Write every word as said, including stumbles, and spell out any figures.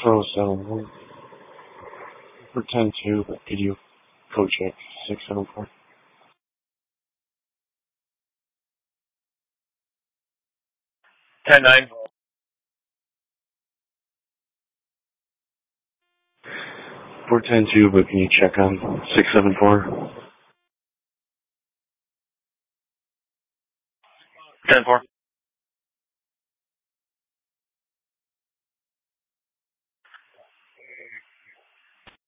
Pro seven one. For ten two, video code check six seven four. ten nine. For ten two, but can you check on six seven four? ten four.